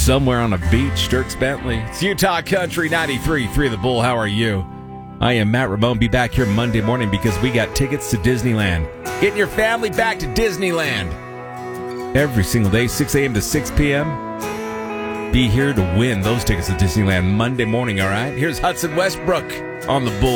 somewhere on a beach. Dirks Bentley. It's Utah Country 93.3 The Bull. How are you? I am Matt Ramone. Be back here Monday morning because we got tickets to Disneyland. Getting your family back to Disneyland. Every single day, 6 a.m. to 6 p.m. Be here to win those tickets to Disneyland Monday morning, all right? Here's Hudson Westbrook on The Bull.